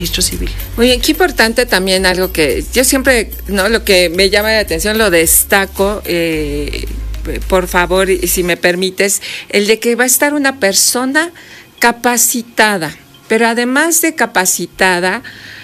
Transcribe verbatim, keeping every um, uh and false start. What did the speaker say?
registro civil. Muy bien, qué importante también algo que yo siempre, ¿no? Lo que me llama la atención, lo destaco, eh, por favor, y si me permites, el de que va a estar una persona capacitada, pero además de capacitada,